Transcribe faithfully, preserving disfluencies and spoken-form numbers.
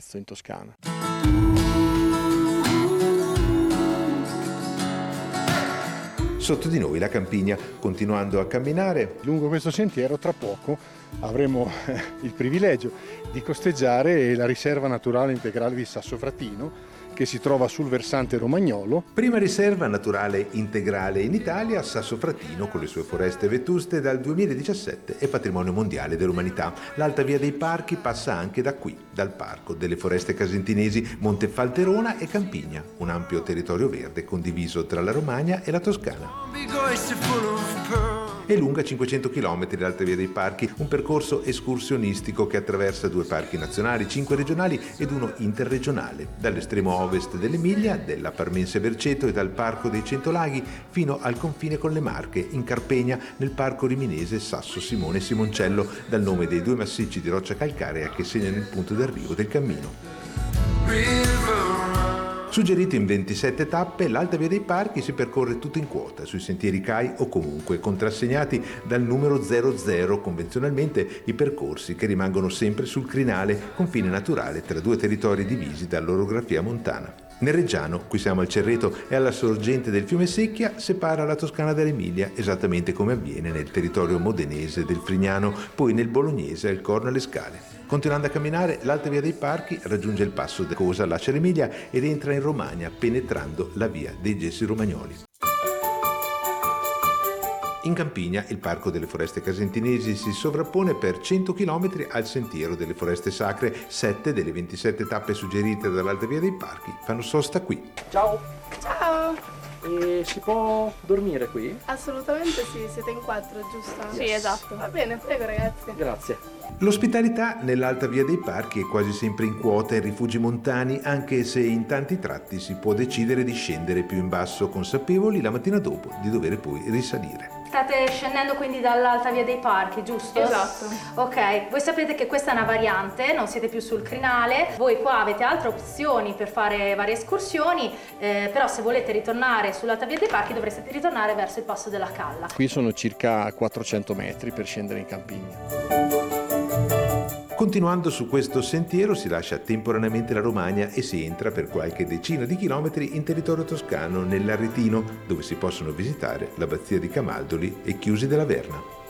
Arezzo, in Toscana. Sotto di noi la Campigna, continuando a camminare. Lungo questo sentiero tra poco avremo il privilegio di costeggiare la riserva naturale integrale di Sassofratino, che si trova sul versante romagnolo. Prima riserva naturale integrale in Italia, Sassofratino, con le sue foreste vetuste, dal duemiladiciassette è patrimonio mondiale dell'umanità. L'Alta Via dei Parchi passa anche da qui, dal Parco delle Foreste Casentinesi, Montefalterona e Campigna, un ampio territorio verde condiviso tra la Romagna e la Toscana. È lunga cinquecento chilometri l'Alta Via dei Parchi, un percorso escursionistico che attraversa due parchi nazionali, cinque regionali ed uno interregionale, dall'estremo ovest dell'Emilia, della Parmense Verceto e dal Parco dei Centolaghi, fino al confine con le Marche, in Carpegna, nel Parco Riminese Sasso Simone Simoncello, dal nome dei due massicci di roccia calcarea che segnano il punto d'arrivo del cammino. Suggerito in ventisette tappe, l'Alta Via dei Parchi si percorre tutto in quota, sui sentieri C A I o comunque contrassegnati dal numero zero zero, convenzionalmente i percorsi che rimangono sempre sul crinale, confine naturale tra due territori divisi dall'orografia montana. Nel Reggiano, qui siamo al Cerreto e alla sorgente del fiume Secchia, separa la Toscana dall'Emilia, esattamente come avviene nel territorio modenese del Frignano, poi nel Bolognese al Corno alle Scale. Continuando a camminare, l'Alta Via dei Parchi raggiunge il passo di Cosa Lacera Emilia ed entra in Romagna, penetrando la via dei Gessi Romagnoli. In Campigna, il Parco delle Foreste Casentinesi si sovrappone per cento chilometri al Sentiero delle Foreste Sacre. Sette delle ventisette tappe suggerite dall'Alta Via dei Parchi fanno sosta qui. Ciao! Ciao! E si può dormire qui? Assolutamente sì, siete in quattro, giusto? Yes. Sì, esatto. Va bene, prego ragazzi. Grazie. L'ospitalità nell'Alta Via dei Parchi è quasi sempre in quota in rifugi montani, anche se in tanti tratti si può decidere di scendere più in basso, consapevoli la mattina dopo di dover poi risalire. State scendendo quindi dall'Alta Via dei Parchi, giusto? Esatto. Ok, voi sapete che questa è una variante, non siete più sul crinale, voi qua avete altre opzioni per fare varie escursioni, eh, però se volete ritornare sull'Alta Via dei Parchi dovreste ritornare verso il passo della Calla. Qui sono circa quattrocento metri per scendere in Campigna. Continuando su questo sentiero si lascia temporaneamente la Romagna e si entra per qualche decina di chilometri in territorio toscano, nell'Aretino, dove si possono visitare l'abbazia di Camaldoli e Chiusi della Verna.